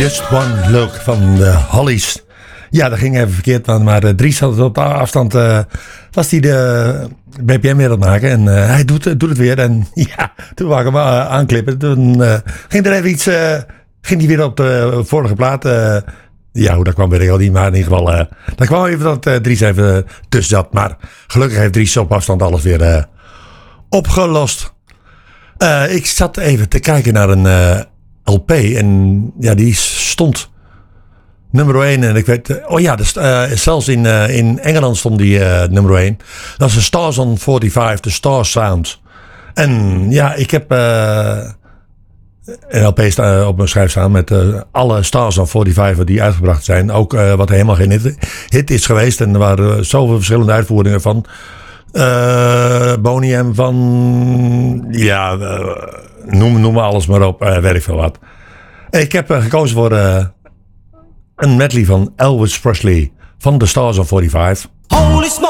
Just One Look van de Hollies. Ja, dat ging even verkeerd, maar Dries had het op de afstand. Was hij de BPM weer aan het maken. En hij doet het weer. En ja, toen wou ik hem aanklippen. Toen ging er even iets. Ging hij weer op de vorige plaat. Ja, hoe dat kwam weet ik al niet. Maar in ieder geval. Dat kwam even dat Dries even tussen zat. Maar gelukkig heeft Dries op afstand alles weer opgelost. Ik zat even te kijken naar een LP. En ja, die stond nummer 1. En ik weet... zelfs in Engeland stond die nummer 1. Dat is de Stars on 45. De Star Sound. En ja, ik heb een LP op mijn schijf staan met alle Stars on 45 die uitgebracht zijn. Ook wat helemaal geen hit is geweest. En er waren zoveel verschillende uitvoeringen van. Boney M van... Ja, noem alles maar op. Werk veel wat. Ik heb gekozen voor een medley van Elvis Presley van The Stars on 45. Holy smoke!